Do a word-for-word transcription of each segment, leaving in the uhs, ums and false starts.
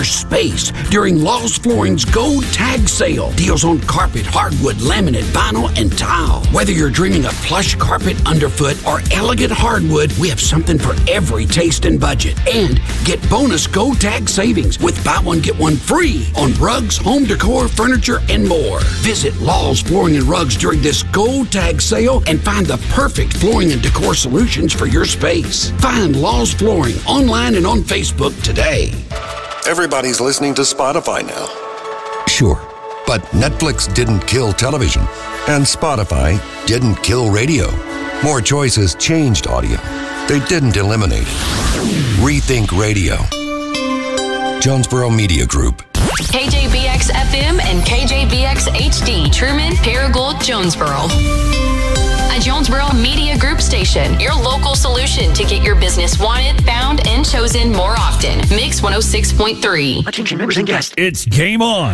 your space during Laws Flooring's Gold Tag Sale. Deals on carpet, hardwood, laminate, vinyl, and tile. Whether you're dreaming of plush carpet underfoot or elegant hardwood, we have something for every taste and budget. And get bonus Gold Tag savings with buy one, get one free on rugs, home decor, furniture, and more. Visit Laws Flooring and Rugs during this Gold Tag Sale and find the perfect flooring and decor solutions for your space. Find Laws Flooring online and on Facebook today. Everybody's listening to Spotify now. Sure, but Netflix didn't kill television, and Spotify didn't kill radio. More choices changed audio. They didn't eliminate it. Rethink radio. Jonesboro Media Group. K J B X F M and K J B X H D, Truman, Paragould, Jonesboro. A Jonesboro Media Group station, your local solution to get your business wanted, found, and chosen more often. Mix one oh six point three. Attention members and guests. It's game on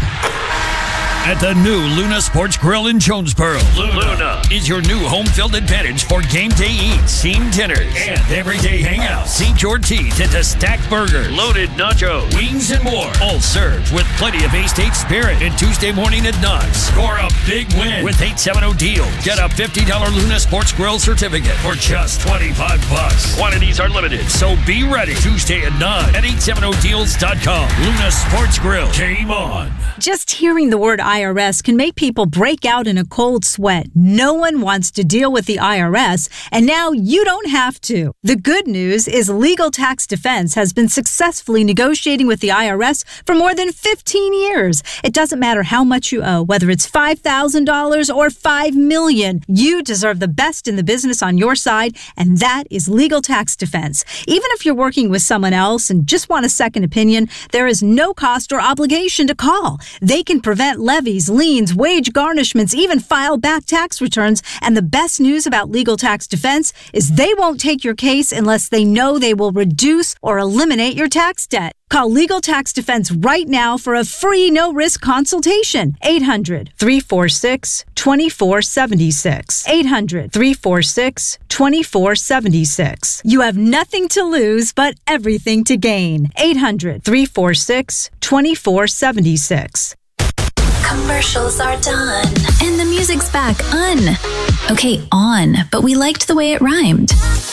at the new Luna Sports Grill in Jonesboro. Luna, Luna is your new home field advantage for game day eats, team dinners, and everyday hangouts. Sink your teeth into stacked burgers, loaded nachos, wings, and more. All served with plenty of A-State spirit. And Tuesday morning at nine, score a big win with eight seventy deals. Get a fifty dollars Luna Sports Grill certificate for just twenty-five bucks. Quantities are limited, so be ready. Tuesday at nine at eight seventy deals dot com. Luna Sports Grill. Game on. Just hearing the word I R S can make people break out in a cold sweat. No one wants to deal with the I R S, and now you don't have to. The good news is Legal Tax Defense has been successfully negotiating with the I R S for more than fifteen years. It doesn't matter how much you owe, whether it's five thousand dollars or five million dollars. You deserve the best in the business on your side, and that is Legal Tax Defense. Even if you're working with someone else and just want a second opinion, there is no cost or obligation to call. They can prevent levies, liens, wage garnishments, even file back tax returns. And the best news about Legal Tax Defense is they won't take your case unless they know they will reduce or eliminate your tax debt. Call Legal Tax Defense right now for a free no-risk consultation. eight hundred, three four six, two four seven six. eight hundred, three four six, two four seven six. You have nothing to lose but everything to gain. eight hundred, three four six, two four seven six. Commercials are done. And the music's back on. Okay, on, but we liked the way it rhymed.